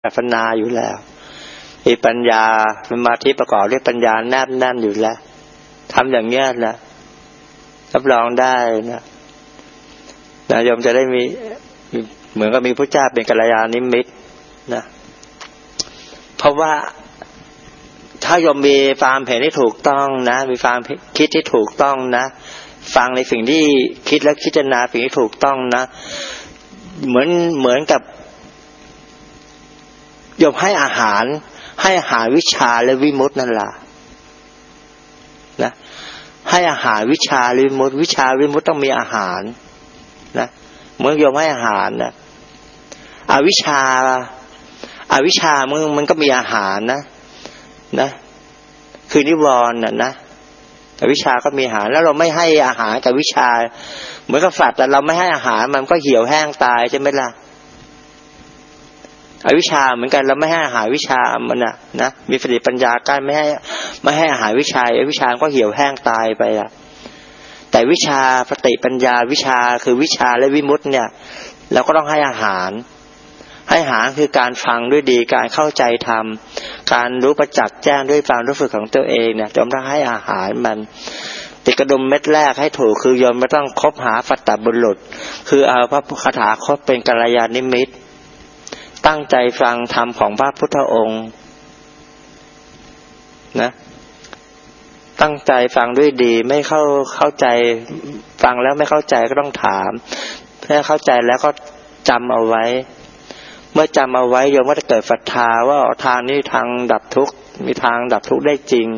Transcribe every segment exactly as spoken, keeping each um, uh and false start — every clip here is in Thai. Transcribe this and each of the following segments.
อัปปนาอยู่แล้วมีปัญญาสมาธิประกอบด้วยปัญญาแนบแน่นอยู่แล้วทำอย่างเงี้ยนะรับรองได้นะนะโยมจะได้มีเหมือนกับมีพระเจ้าเป็นกัลยาณมิตรนะเพราะว่าถ้าโยมมีความเห็นที่ถูกต้องนะมีความคิดที่ถูกต้องนะฟังในสิ่งที่คิดและพิจารณาสิ่งที่ถูกต้องนะเหมือนเหมือนกับโยมให้อาหารให้อาหารวิชาและวิมุตตินั่นล่ะนะให้อาหารวิชาวิมุตติวิชาวิมุตติต้องมีอาหารนะเมื่อโยมให้อาหารนะอวิชชาอวิชชามันมันก็มีอาหารนะนะคือนิวรณ์น่ะนะอวิชชาก็มีอาหารแล้วเราไม่ให้อาหารกับวิชาเหมือนกับสัตว์แต่เราไม่ให้อาหารมันก็เหี่ยวแห้งตายใช่ไหมล่ะอวิชชาเหมือนกันเราไม่ให้อาหารวิชามันน่ะนะมีสติปัญญากั้นไม่ให้ไม่ให้อาหารวิชาอวิชชาก็เหี่ยวแห้งตายไปอ่ะแต่วิชาสติปัญญาวิชาคือวิชาและวิมุตติเนี่ยเราก็ต้องให้อาหารให้อาหารคือการฟังด้วยดีการเข้าใจธรรมการรู้ประจักษ์แจ้งด้วยความรู้สึกของตัวเองเนี่ยจำต้องให้อาหารมันติดกระดุมเม็ดแรกให้ถูกคือโยมไม่ต้องคบหาสัตตบุรุษคือเอาพระคาถาคตเป็นกัลยาณมิตรตั้งใจฟังธรรมของพระพุทธองค์นะตั้งใจฟังด้วยดีไม่เข้าเข้าใจฟังแล้วไม่เข้าใจก็ต้องถามถ้าเข้าใจแล้วก็จำเอาไว้เมื่อจำเอาไว้โยมก็จะเกิดศรัทธาว่าทางนี้ทางดับทุกข์มีทางดับทุกข์ได้จริง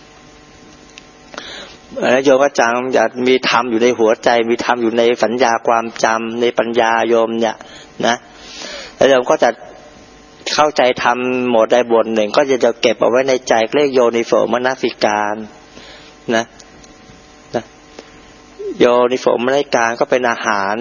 แล้วโยมก็จำอย่ามีธรรมอยู่ในหัวใจมีธรรมอยู่ในสัญญาความจำในปัญญาโยมเนี่ยนะแล้วโยมก็จะเข้าใจธรรมหมดใดบทหนึ่งก็จะจะเก็บเอาไว้ในใจเรียกโยนิโสมนสิการนะนะโยนิโสมนสิการก็เป็นอาหาร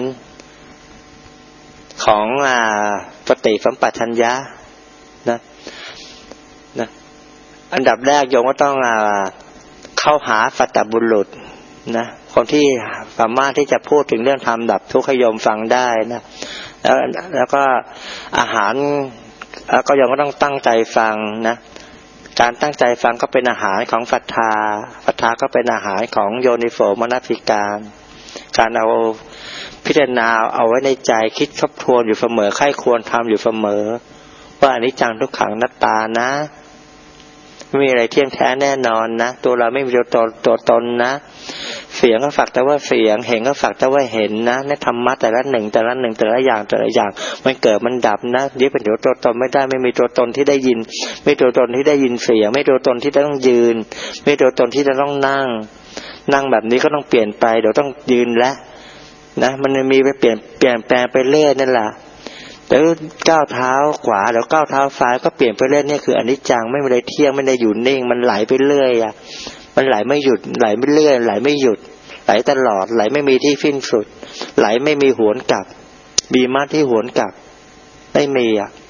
ของอ่าปฏิสัมปชัญญะนะนะอันดับแรกโยมก็ต้องอ่าเข้าหาสัตตบุรุษนะคนที่สามารถที่จะพูดถึงเรื่องธรรมดับทุกข์ให้โยมฟังได้นะแล้วแล้วก็อาหารแล้วก็โยมก็ต้องตั้งใจฟังนะการตั้งใจฟังก็เป็นอาหารของศรัทธาศรัทธาก็เป็นอาหารของโยนิโสมนสิการการเอาพิจารณาเอาไว้ในใจคิดทบทวนอยู่เสมอใคร่ควรทำอยู่เสมอว่าอนิจจังทุกขังอนัตตานะไม่มีอะไรเที่ยงแท้แน่นอนนะตัวเราไม่มีตัวตนตัวตนนะเสียงก็ฝักแต่ว่าเสียงเห็นก็ฝักแต่ว่าเห็นนะในธรรมะแต่ละหนึ่งแต่ละหนึ่งแต่ละอย่างแต่ละอย่างมันเกิดมันดับนะนี่เป็นตัวตนไม่ได้ไม่มีตัวตนที่ได้ยินไม่ตัวตนที่ได้ยินเสียงไม่ตัวตนที่ต้องยืนไม่ตัวตนที่จะต้องนั่งนั่งแบบนี้ก็ต้องเปลี่ยนไปเดี๋ยวต้องยืนแล้วนะมันมีไปเปลี่ยนเปลี่ยนแปลงไปเรื่อยนั่นแหละแล้วก้าวเท้าขวาแล้วก้าวเท้าซ้ายก็เปลี่ยนไปเรื่อยนี่คืออนิจจังไม่มีอะไรเที่ยงไม่ได้อยู่นิ่งมันไหลไปเรื่อยอ่ะมันไหลไม่หยุดไหลไม่เรื่อยไหลไม่หยุดไหลตลอดไหลไม่มีที่สิ้นสุดไหลไม่มีหวนกลับมีมาที่หวนกลับไม่มีอ่ะ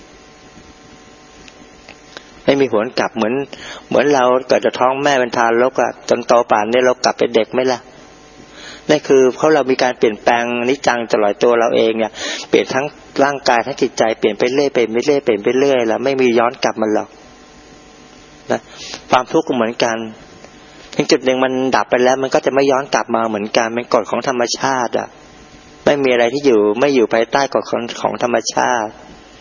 ไม่มีหวนกลับเหมือนเหมือนเราเกิดจากท้องแม่เป็นทารกอ่ะจนโตป่านนี้เรากลับเป็นเด็กไหมล่ะนั่นคือเพราะเรามีการเปลี่ยนแปลงนิจจังตลอดตัวเราเองเนี่ยเปลี่ยนทั้งร่างกายทั้งจิตใจเปลี่ยนไปเรื่อยเปลี่ยนไปเรื่อยเปลี่ยนไปเรื่อยแล้วไม่มีย้อนกลับมาหรอกนะความทุกข์ก็เหมือนกันถึงจุดหนึ่งมันดับไปแล้วมันก็จะไม่ย้อนกลับมาเหมือนกันเป็นกฎของธรรมชาติอ่ะไม่มีอะไรที่อยู่ไม่อยู่ภายใต้กฎของของธรรมชาติ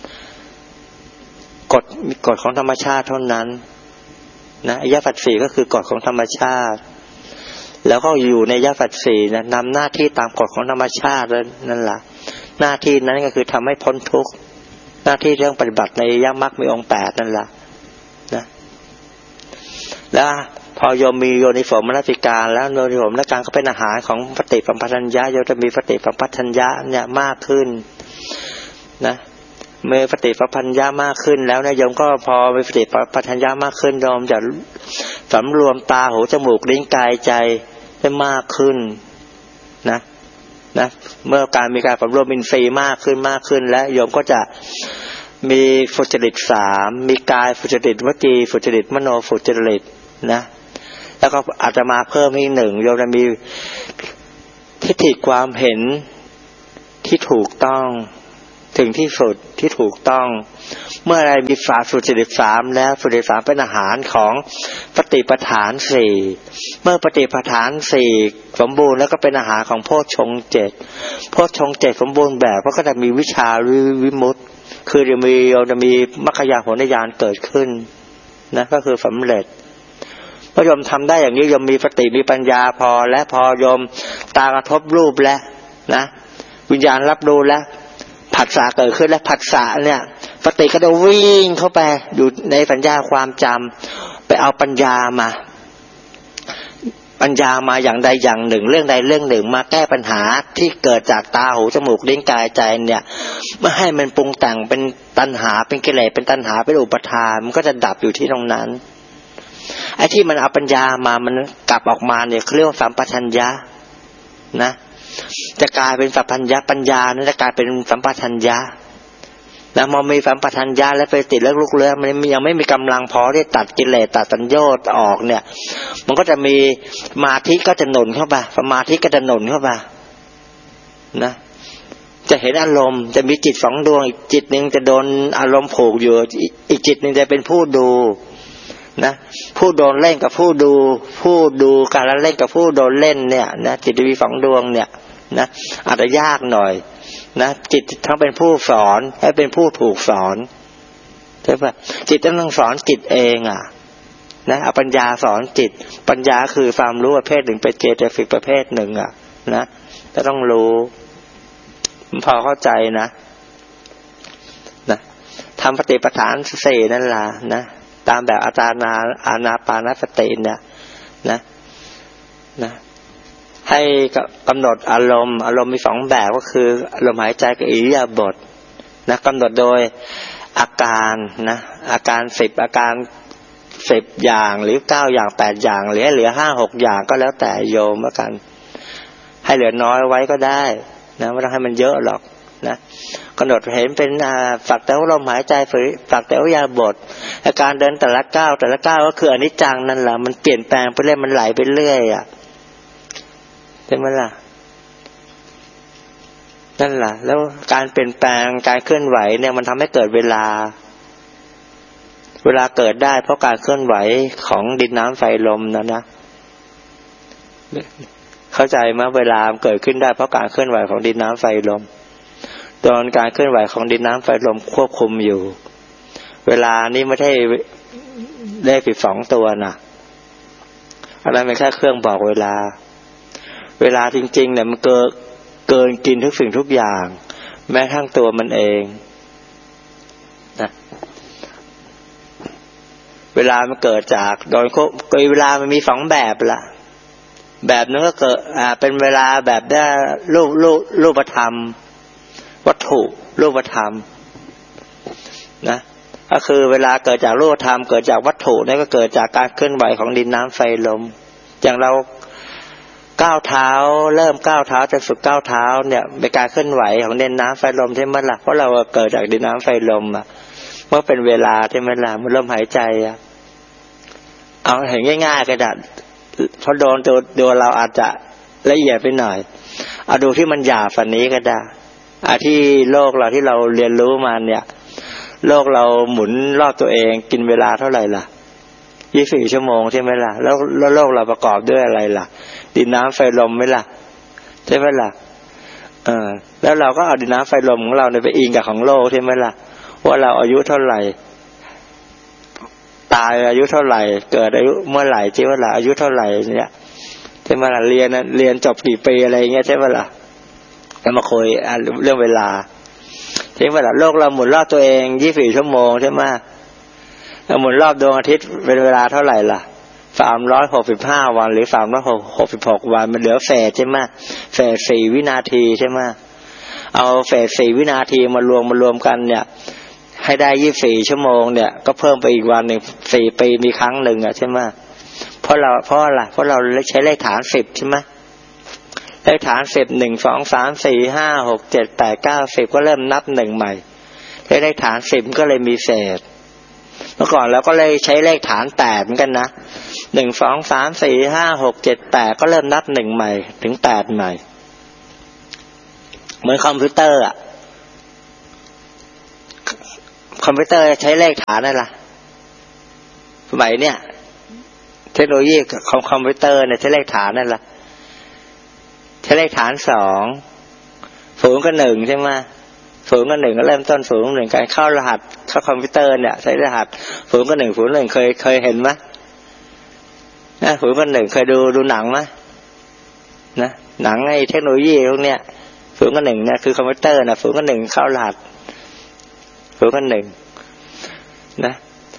กฎมีกฎของธรรมชาติเท่านั้นนะอริยสัจสี่ก็คือกฎของธรรมชาติแล้วก็อยู่ในอริยสัจสี่นะนำหน้าที่ตามกฎของธรรมชาตินั่นแหละหน้าที่นั้นก็คือทำให้พ้นทุกข์หน้าที่เรื่องปฏิบัติในอริยมรรคมีองค์แปดนั่นแหละนะแล้วพอโยมมีโยนิโสมนสิการแล้วโยนิโสมนสิการก็เป็นอาหารของปฏิสัมปชัญญะโยมจะมีปฏิสัมปชัญญะเนี่ยมากขึ้นนะเมื่อปฏิสัมปชัญญะมากขึ้นแล้วเนี่ยโยมก็พอมีปฏิสัมปชัญญะมากขึ้นโยมจะสำรวมตาหูจมูกลิ้นกายใจได้มากขึ้นนะนะเมื่อการมีการสำรวมอินทรีย์มากขึ้นมากขึ้นแล้วโยมก็จะมีสุจริตสามมีกายสุจริตวจีสุจริตมโนสุจริตนะแล้วก็อาจจะมาเพิ่มอีกหนึ่งโยมจะมีทิฏฐิความเห็นที่ถูกต้องถึงที่สุดที่ถูกต้องเมื่ออะไรมีฝ่าสุดสิบสามแล้วสุดสิบสามเป็นอาหารของปฏิปทานสี่เมื่อปฏิปทานสี่สมบูรณ์แล้วก็เป็นอาหารของโพชฌงค์เจ็ดโพชฌงค์เจ็ดสมบูรณ์แบบก็จะมีวิชาวิมุตติคือจะมีจะมีมรรคญาณผลญาณเกิดขึ้นนะก็คือสำเร็จพอโยมทำได้อย่างนี้โยมมีสติมีปัญญาพอและพอโยมตากระทบรูปแล้วนะวิญญาณรับรู้แล้วผัสสะเกิดขึ้นแล้วผัสสะเนี่ยสติก็จะวิ่งเข้าไปอยู่ในสัญญาความจำไปเอาปัญญามาปัญญามาอย่างใดอย่างหนึ่งเรื่องใดเรื่องหนึ่งมาแก้ปัญหาที่เกิดจากตาหูจมูกลิ้นกายใจเนี่ยไม่ให้มันปรุงแต่งเป็นตัณหาเป็นกิเลสเป็นตัณหาเป็นอุปทานมันก็จะดับอยู่ที่ตรงนั้นไอ้ที่มันเอาปัญญามามันกลับออกมาเนี่ยเขาเรียกว่าสัมปชัญญะนะจะกลายเป็นสัมปชัญญะปัญญานั้นจะกลายเป็นสัมปชัญญะนะมอมีสัมปชัญญะและไปติดแล้วลุกเลื้อมันยังไม่มีกำลังพอที่ตัดกิเลสตัดสัญญาออกเนี่ยมันก็จะมีสมาธิก็จะหนุนเข้าไปสมาธิก็จะหนุนเข้าไปนะจะเห็นอารมณ์จะมีจิตสองดวงอีกจิตนึงจะโดนอารมณ์ผูกอยู่อีกจิตนึงจะเป็นผู้ดูนะผู้โดนเล่นกับผู้ดูผู้ดูการเล่นกับผู้โดนเล่นเนี่ยนะจิตมีสองดวงเนี่ยนะอาจจะยากหน่อยนะจิตทั้งเป็นผู้สอนและเป็นผู้ถูกสอนใช่ป่ะจิตต้องสอนจิตเองอ่ะนะเอาปัญญาสอนจิตปัญญาคือความรู้ประเภทหนึ่งเป็นเจตสิกประเภทหนึ่งอ่ะนะก็ต้องรู้พอเข้าใจนะนะทำปฏิปทานสี่นั่นล่ะนะตามแบบอาจารย์นาอานาปานสติเนี่ยนะนะให้กำหนดอารมณ์อารมณ์มีสองแบบก็คือลมหายใจกับอิริยาบถนะกำหนดโดยอาการนะอาการสิบอาการสิบอย่างหรือเก้าอย่างแปดอย่างหรือเหลือห้าหกอย่างก็แล้วแต่โยมแล้วกันให้เหลือน้อยไว้ก็ได้นะไม่ต้องให้มันเยอะหรอกนะกำหนดเห็นเป็นฝักแต่ว่าลมหายใจฝักแต่ว่าอิริยาบถอาการเดินแต่ละก้าวแต่ละก้าวก็คืออนิจจังนั่นแหละมันเปลี่ยนแปลงไปเรื่อยมันไหลไปเรื่อยอ่ะใช่ไหมล่ะนั่นแหละแล้วการเปลี่ยนแปลงการเคลื่อนไหวเนี่ยมันทำให้เกิดเวลาเวลาเกิดได้เพราะการเคลื่อนไหวของดินน้ำไฟลมนะนะเข้าใจไหมเวลาเกิดขึ้นได้เพราะการเคลื่อนไหวของดินน้ำไฟลมโดนการเคลื่อนไหวของดินน้ำไฟลมควบคุมอยู่เวลานี้ไม่ได้เลขสิบสองตัวนะอะไรเป็นแค่เครื่องบอกเวลาเวลาจริงๆเนี่ยมันเกินเกินกินทุกสิ่งทุกอย่างแม้ทั้งตัวมันเองนะเวลามันเกิดจากโดยเวลามันมีสองแบบละแบบนึงก็เกิดอ่าเป็นเวลาแบบได้รูปรูปรูปธรรมวัตถุรูปธรรมนะก็คือเวลาเกิดจากรูปธรรมเกิดจากวัตถุนี่ก็เกิดจากการเคลื่อนไหวของดินน้ำไฟลมอย่างเราก้าวเท้าเริ่มก้าวเท้าจะฝึกก้าวเท้าเนี่ยเป็นการเคลื่อนไหวของดินน้ำไฟลมใช่ไหมล่ะเพราะเราเกิดจากดินน้ำไฟลมอ่ะเมื่อเป็นเวลาใช่ไหมล่ะมันลมหายใจอ่ะเอาเห็นง่ายๆก็ได้พอโดนตัวตัวเราอาจจะละเอียดไปหน่อยเอาดูที่มันหยาบฝันนี้ก็ได้อ่ะที่โลกเราที่เราเรียนรู้มาเนี่ยโลกเราหมุนรอบตัวเองกินเวลาเท่าไหร่ล่ะยี่สิบสี่ชั่วโมงใช่ไหมล่ะแล้วโลกเราประกอบด้วยอะไรล่ะดินน้ำไฟลมไหมล่ะใช่ไหมล่ะเออแล้วเราก็เอาดินน้ำไฟลมของเราเนี่ยไปอิงกับของโลกใช่ไหมล่ะว่าเราอายุเท่าไหร่ตายอายุเท่าไหร่เกิดอายุเมื่อไหร่ใช่ไหมล่ะอายุเท่าไหร่เนี่ยใช่ไหมล่ะเรียนเรียนจบกี่ปีอะไรเงี้ยใช่ไหมล่ะแล้วมาคุยเรื่องเวลาใช่ไหมล่ะโลกเราหมุนรอบตัวเองยี่สิบสี่ชั่วโมงใช่ไหมหมุนรอบดวงอาทิตย์เป็นเวลาเท่าไหร่ล่ะสามร้อยหกสิบห้าวันหรือสามร้อยหกสิบหกวันมันเหลือเฟสใช่ไหมเฟสสี่วินาทีใช่ไหมเอาเฟสสี่วินาทีมารวมมารวมกันเนี่ยให้ได้ยี่สิบสี่ชั่วโมงเนี่ยก็เพิ่มไปอีกวันหนึ่งสี่ปีมีครั้งหนึ่งอ่ะใช่ไหมเพราะเราเพราะอะไรเพราะเราใช้เลขฐานสิบใช่ไหมเลขฐานสิบหนึ่งสองสามสี่ห้าหกเจ็ดแปดเก้าสิบก็เริ่มนับหนึ่งใหม่เลขฐานสิบก็เลยมีเศษเมื่อก่อนเราก็เลยใช้เลขฐานแปดเหมือนกันนะหนึ่งสองสามสี่ห้าหกเจ็ดแปดก็เริ่มนับหนึ่งใหม่ถึงแปดใหม่เหมือนคอมพิวเตอร์อ่ะคอมพิวเตอร์ใช้เลขฐานนั่นล่ะสมัยเนี้ยเทคโนโลยีของคอมพิวเตอร์เนี่ยใช้เลขฐานนั่นล่ะใช้เลขฐานสองศูนย์กับหนึ่งใช่ไหมศูนย์กับหนึ่งก็เริ่มต้นศูนย์หนึ่งการเข้ารหัสเข้าคอมพิวเตอร์เนี่ยใช้รหัสศูนย์กับหนึ่งศูนย์หนึ่งเคยเคยเห็นไหมนะศูนย์กับหนึ่งเคยดูดูหนังไหมนะหนังไอ้เทคโนโลยีพวกเนี้ยศูนย์กับหนึ่งเนี่ยคือคอมพิวเตอร์นะศูนย์กับหนึ่งเข้ารหัสศูนย์กับหนึ่งนะ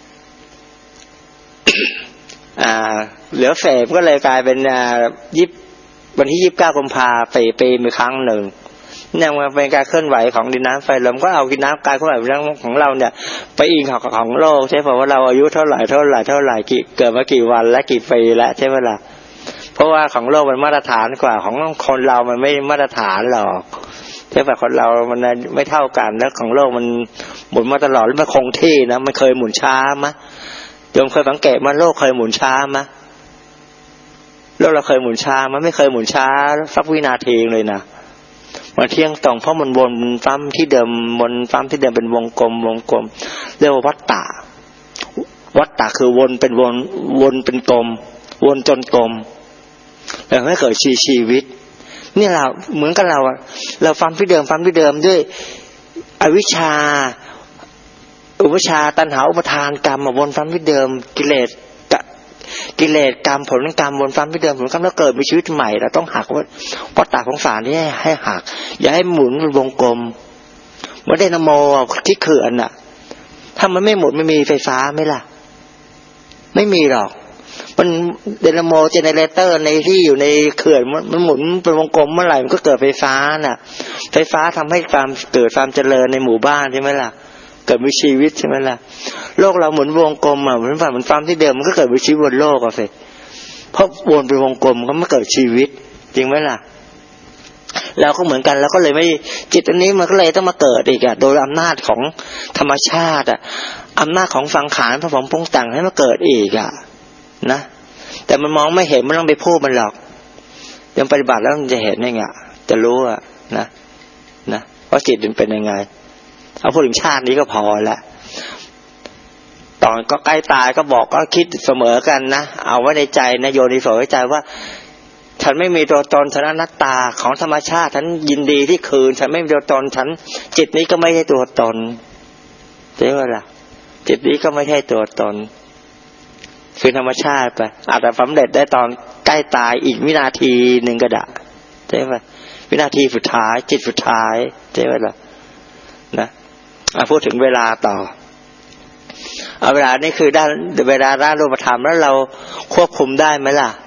อ่าเหลือเฟสก็เลยกลายเป็นอ่ายิบวันที่ยี่สิบเก้ากุมภาพันธ์ปีปีมีครั้งหนึ่งเนี่ยมันเป็นการเคลื่อนไหวของดินน้ำไฟลมก็เอาดินน้ำกายเคลื่อนไหวของเราเนี่ยไปอิงของของโลกใช่ป่ะว่าเราอายุเท่าไหร่เท่าไหร่เท่าไหร่กี่เกิดมากี่วันและกี่ปีแล้วใช่ไหมล่ะเพราะว่าของโลกมันมาตรฐานกว่าของคนเรามันไม่มาตรฐานหรอกใช่ป่ะคนเรามันไม่เท่ากันแล้วของโลกมันหมุนมาตลอดแล้วมันคงที่นะมันเคยหมุนช้ามะโยมเคยสังเกตว่าโลกเคยหมุนช้ามะโลกเราเคยหมุนช้ามันไม่เคยหมุนช้าสักวินาทีเลยนะมันเที่ยงตรงเพราะมันวนซ้ำที่เดิมวนซ้ำที่เดิมเป็นวงกลมวงกลมเรียกว่าวัฏฏะวัฏฏะคือวนเป็นวนวนเป็นกลมวนจนกลมแล้วไม่เกิดชีชีวิตนี่เราเหมือนกับเราเราฟังที่เดิมฟังที่เดิมด้วยอวิชชาอุปชาตัณหาอุปทานกรรมมาวนซ้ำที่เดิมกิเลสกิเลสกรรมผลกรรมวนซ้ำที่เดิมผลกรรมแล้วเกิดมีชีวิตใหม่เราต้องหักวัฏฏะของสารนี่ให้หักอย่าให้หมุนเป็นวงกลมเมื่อได้นโมที่เขื่อนน่ะถ้ามันไม่หมุนไม่มีไฟฟ้าไหมล่ะไม่มีหรอกมันเดนโมเจเนเรเตอร์ในที่อยู่ในเขื่อนมันหมุนเป็นวงกลมเมื่อไหร่มันก็เกิดไฟฟ้าน่ะไฟฟ้าทำให้ความเกิดความเจริญในหมู่บ้านใช่ไหมล่ะเกิดมีชีวิตใช่ไหมล่ะโลกเราหมุนวงกลมอ่ะเหมือนว่ามันฟาร์มที่เดิมมันก็เกิดมีชีวิตบนโลกอ่ะสิเพราะวนเป็นวงกลมก็ไม่เกิดชีวิตจริงไหมล่ะเราก็เหมือนกันแล้วก็เลยไม่จิตอันนี้มันก็เลยต้องมาเกิดอีกอ่ะโดยอำนาจของธรรมชาติอ่ะอำนาจของสังขารพระผมปรุงแต่งให้มาเกิดอีกอ่ะนะแต่มันมองไม่เห็นมันต้องไปพูดมันหรอกยังปฏิบัติแล้วมันจะเห็นยังไงจะรู้อ่ะนะนะว่าจิตมันเป็นยังไงเอาพูดถึงชาตินี้ก็พอละตอนก็ใกล้ตายก็บอกก็คิดเสมอกันนะเอาไว้ในใจนะโยนิโสในใจว่าฉันไม่มีตัวตนฉันอนัตตาของธรรมชาติฉันยินดีที่คืนฉันไม่มีตัวตนฉันจิตนี้ก็ไม่ใช่ตัวตนใช่ไหมล่ะจิตนี้ก็ไม่ใช่ตัวตนคือธรรมชาติไปอาจจะสำเร็จได้ตอนใกล้ตายอีกวินาทีหนึ่งก็ได้ใช่ไหมวินาทีสุดท้ายจิตสุดท้ายใช่ไหมล่ะนะเอาพูดถึงเวลาต่อเอาเวลานี่คือด้านเวลาด้านรูปธรรมแล้วเราควบคุมได้ไหมล่ะ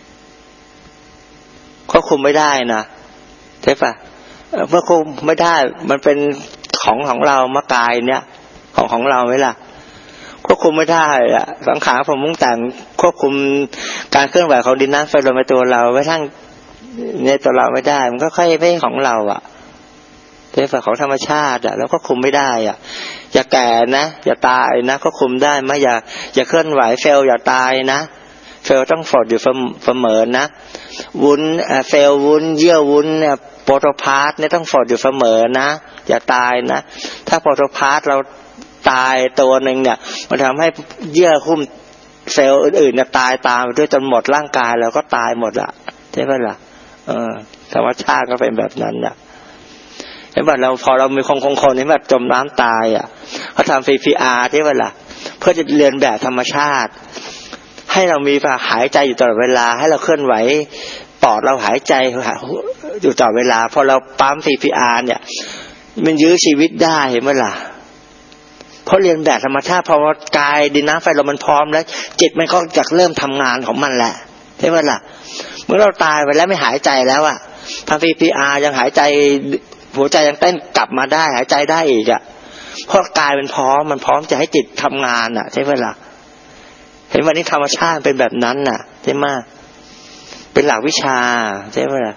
ควบคุมไม่ได้นะใช่ปะเมื่อควบคุมไม่ได้มันเป็นของของเรามากายเนี่ยของของเราไหมล่ะควบคุมไม่ได้อะสังขารผมมุ่งแต่งควบคุมการเคลื่อนไหวของดินน้ำไฟลมในตัวเราไว้ทั้งในตัวเราไม่ได้มันก็ค่อยไม่ของเราอ่ะเป็นฝ่ายของธรรมชาติอ่ะแล้วก็คุมไม่ได้อ่ะอย่าแก่นะอย่าตายนะก็คุมได้ไหมอย่าอย่าเคลื่อนไหวเฟลอย่าตายนะเฟลต้องฟอดอยู่เสมอนะวุ้นเฟลวุ้นเยื่อวุ้นเนี่ยโปรโตพาสเนี่ยต้องฟอดอยู่เสมอนะอย่าตายนะถ้าโปรโตพาสเราตายตัวหนึ่งเนี่ยมันทำให้เยื่อหุ้มเซลล์อื่นๆเนี่ยตายตามไปด้วยจนหมดร่างกายเราก็ตายหมดละใช่ไหมล่ะเออธรรมชาติก็เป็นแบบนั้นน่ะเห็นป่ะเราพอเรามีคงคงคนที่แบบจมน้ำตายอ่ะเขาทำ ซี พี อาร์ ใช่ป่ะล่ะเพื่อจะเรียนแบบธรรมชาติให้เรามีหายใจอยู่ตลอดเวลาให้เราเคลื่อนไหวปอดเราหายใจอยู่ตลอดเวลาพอเราปั๊ม ซี พี อาร์ เนี่ยมันยื้อชีวิตได้เห็นไหมล่ะเพราะเรียนแบบธรรมชาติพอกายดินน้ำไฟลมมันพร้อมแล้วจิตมันก็จะเริ่มทำงานของมันแหละใช่ไหมล่ะเมื่อเราตายไปแล้วไม่หายใจแล้วอ่ะทำ ซี พี อาร์ ยังหายใจหัวใจยังเต้นกลับมาได้หายใจได้อีกอ่ะเพราะกายมันพร้อมมันพร้อมจะให้จิตทำงานอ่ะใช่ไหมล่ะเห็นวันนี้ธรรมชาติเป็นแบบนั้นน่ะใช่ไหมเป็นหลักวิชาใช่ไหมล่ะ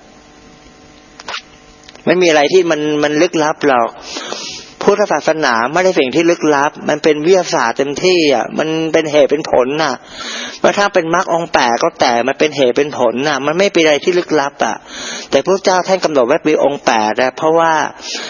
ไม่มีอะไรที่มันมันลึกลับหรอกพุทธศาสนาไม่ได้สิ่งที่ลึกลับมันเป็นวิทยาศาสตร์เต็มที่อ่ะมันเป็นเหตุเป็นผลน่ะเมื่อถ้าเป็นมรรคองค์แปดก็แต่มันเป็นเหตุเป็นผลน่ะมันไม่เป็นอะไรที่ลึกลับอ่ะแต่พระเจ้าท่านกำหนดไว้เป็นองค์แปดนะเพราะว่า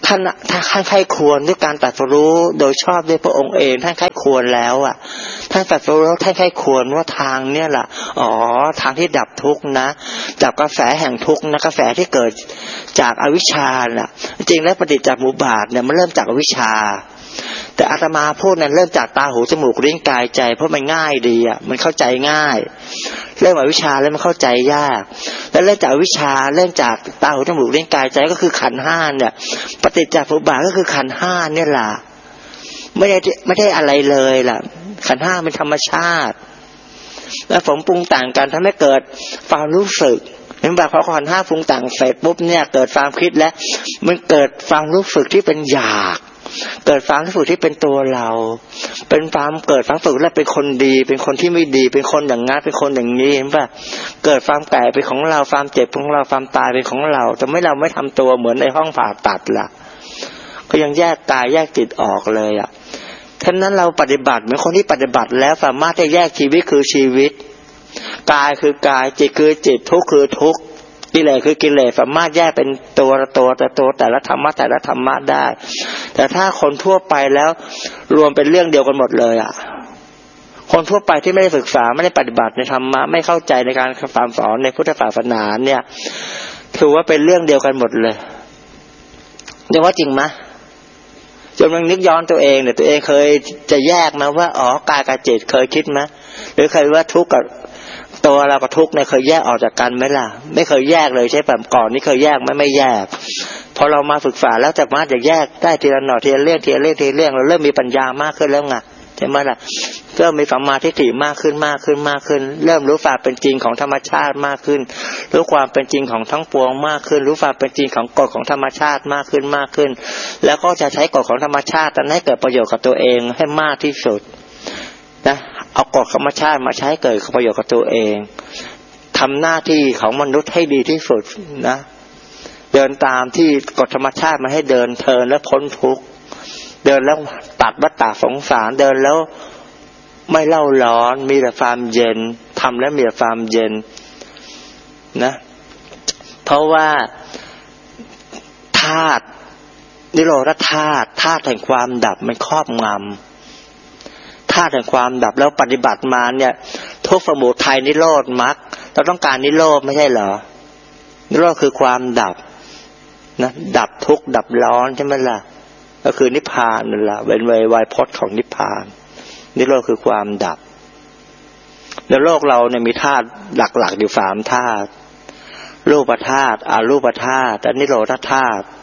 ท่านถ้าท่านใคร่ควรด้วยการตรัสรู้โดยชอบด้วยพระองค์เองท่านใคร่ควรแล้วอ่ะท่านตรัสรู้แล้วท่านใคร่ควรว่าทางเนี่ยแหละอ๋อทางที่ดับทุกข์นะดับกระแสแห่งทุกข์นะกระแสที่เกิดจากอวิชชาน่ะจริงแล้วปฏิจจสมุปบาทเนี่ยมันเริ่มจากอวิชชาแต่อาตมาพูดนั้นเริ่มจากตาหูจมูกลิ้นกายใจเพราะมันง่ายดีอ่ะมันเข้าใจง่ายเริ่มอวิชชาแล้วมันเข้าใจยากแล้วเริ่มจากอวิชชาเริ่มจากตาหูจมูกลิ้นกายใจก็คือขันธ์ห้าเนี่ยปฏิจจสมุปบาทก็คือขันธ์ห้าเนี่ยแหละไม่ได้ไม่ได้อะไรเลยล่ะขันธ์ห้าเป็นธรรมชาติแล้วผมปรุงแต่งกันทำให้เกิดความรู้สึกเห็นแบบพอขันธ์ห้าปรุงแต่งเสร็จปุ๊บเนี่ยเกิดความคิดแล้วมันเกิดความรู้สึกที่เป็นอยากเกิดความรู้สึกที่เป็นตัวเราเป็นความเกิดความรู้สึกแล้วเป็นคนดีเป็นคนที่ไม่ดีเป็นคนอย่างงั้นเป็นคนอย่างนี้เห็นป่ะเกิดความแก่เป็นของเราความเจ็บของเราความตายเป็นของเราแต่ไม่เราไม่ทำตัวเหมือนในห้องผ่าตัดล่ะก็ยังแยกกายแยกจิตออกเลยอ่ะฉะนั้นเราปฏิบัติเหมือนคนที่ปฏิบัติแล้วสามารถจะแยกชีวิตคือชีวิตกายคือกายจิตคือจิตทุกข์คือทุกข์กิเลสคือกิเลสสามารถแยกเป็นตัวละตัวแต่ตัวแต่ละธรรมะแต่ละธรรมะได้แต่ถ้าคนทั่วไปแล้วรวมเป็นเรื่องเดียวกันหมดเลยอ่ะคนทั่วไปที่ไม่ได้ศึกษาไม่ได้ปฏิบัติในธรรมะไม่เข้าใจในการสอนในพุทธศาสนาเนี่ยถือว่าเป็นเรื่องเดียวกันหมดเลยเรียกว่าจริงไหมจนมันนึกย้อนตัวเองเนี่ยตัวเองเคยจะแยกมาว่าอ๋อกายกับจิตเคยคิดไหมหรือเคยว่าทุกข์กับตัวเรากับทุกข์เนี่ยเคยแยกออกจากกันไหมล่ะไม่เคยแยกเลยใช่ป่ะก่อนนี้เคยแยกไหมไม่แยกพอเรามาศึกษาแล้วแต่มาจะแยกได้ทีละหน่อยทีละเรื่องทีละเรื่องทีละเรื่องเราเริ่มมีปัญญามากขึ้นแล้วไงใช่ไหมล่ะเริ่มมีสัมมาทิฏฐิมากขึ้นมากขึ้นมากขึ้นเริ่มรู้ความเป็นจริงของธรรมชาติมากขึ้นรู้ความเป็นจริงของทั้งปวงมากขึ้นรู้ความเป็นจริงของกฎของธรรมชาติมากขึ้นมากขึ้นแล้วก็จะใช้กฎของธรรมชาตินั้นให้เกิดประโยชน์กับตัวเองให้มากที่สุดนะเอากฎธรรมชาติมาใช้เกิดประโยชน์กับตัวเองทำหน้าที่ของมนุษย์ให้ดีที่สุดนะเดินตามที่กฎธรรมชาติมาให้เดินเทินและพ้นทุกข์เดินแล้วตัดวัฏฏะสงสารเดินแล้วไม่เล่าร้อนมีแต่ความเย็นทำแล้วมีแต่ความเย็นนะเพราะว่าธาตุนิโรธธาตุธาตุแห่งความดับมันครอบงำธาตุแห่งความดับแล้วปฏิบัติมาเนี่ยทุกข์สมุทัยนิโรธมรรคเราต้องการนิโรธไม่ใช่เหรอนิโรธคือความดับนะดับทุกข์ดับร้อนใช่ไหมล่ะก็คือนิพพานนั่นแหละเป็นไวยพจน์ของนิพพานนิโรธคือความดับในโลกเราเนี่ยมีธาตุหลักๆอยู่สามธาตุรูปธาตุอรูปธาตุและนิโรธธาตุ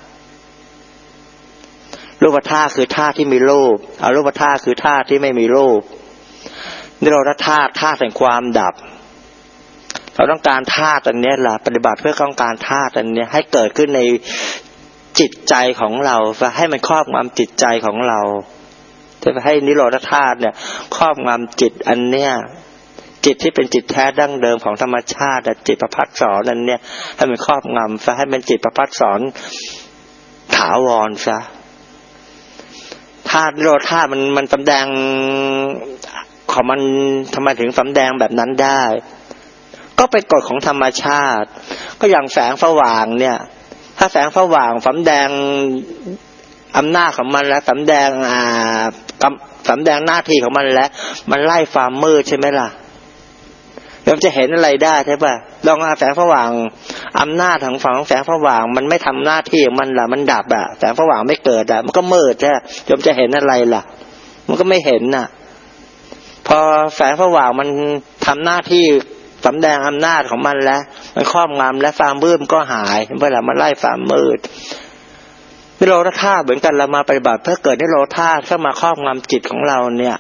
รูปธาตุคือธาตุที่มีรูปอรูปธาตุคือธาตุที่ไม่มีรูปนิโรธธาตุธาตุแห่งความดับเราต้องการธาตุอันนี้ล่ะปฏิบัติเพื่อต้องการธาตุอันนี้ให้เกิดขึ้นในจิตใจของเราให้มันครอบงำจิตใจของเราจะให้นิโรธธาตุเนี่ยครอบงำจิตอันเนี้ยจิตที่เป็นจิตแท้ดั้งเดิมของธรรมชาติจิตประภัสสรนั่นเนี่ยให้มันครอบงำซะให้มันจิตประภัสสรถาวรซะธาตุนิโรธธาตุมันมันสำแดงของมันทำไมถึงสำแดงแบบนั้นได้ก็เป็นกฎของธรรมชาติก็อย่างแสงสว่างเนี่ยถ้าแสงสว่างสำแดงอำนาจของมันแล้วสำแดงอ่าสำแดงหน้าที่ของมันแล้วมันไล่ความมืดใช่ไหมล่ะเราจะเห็นอะไรได้ใช่ป่ะลองเอาแสงสว่างอำนาจของฝั่งแสงสว่างมันไม่ทำหน้าที่ของมันล่ะมันดับอ่ะแสงสว่างไม่เกิดอ่ะมันก็มืดใช่โยมจะเห็นอะไรล่ะมันก็ไม่เห็นน่ะพอแสงสว่างมันทำหน้าที่สำแดงอำนาจของมันแล้วมันครอบงำและความมืดมันก็หายเมื่อไหร่มันไล่ความมืดนิโรธธาตุเหมือนกันเรามาปฏิบัติเพื่อเกิดนิโรธธาตุเข้ามาครอบงำจิตของเราเนี่ย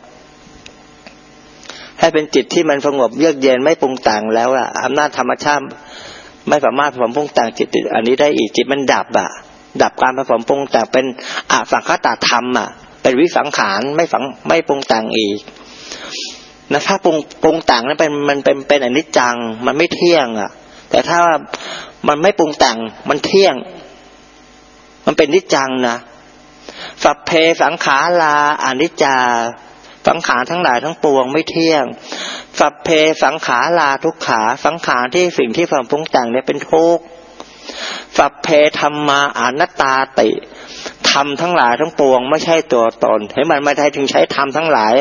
ให้เป็นจิตที่มันสงบเยือกเย็นไม่ปรุงแต่งแล้วอ่ะอำนาจธรรมชาติไม่สามารถผสมปรุงแต่งจิตอันนี้ได้อีกจิตมันดับอ่ะดับการผสมปรุงแต่งเป็นอสังขตธรรมอ่ะเป็นวิสังขารไม่ฝังไม่ปรุงแต่งอีกนะถ้าปรุงปรุงแต่งนั้นเป็นมันเป็นเป็นอนิจจังมันไม่เที่ยงอ่ะแต่ถ้ามันไม่ปรุงแต่งมันเที่ยงมันเป็นนิจจังนะสัพเพสังขาราอนิจจาสังขารทั้งหลายทั้งปวงไม่เที่ยงสัพเพสังขาราทุกขาสังขารที่สิ่งที่ความปรุงแต่งเนี่ยเป็นทุกข์สัพเพธัมมาอนัตตาติธรรมทั้งหลายทั้งปวงไม่ใช่ตัวตนเห็นมันไม่ได้ถึงใช้ธรรมทั้งหลาย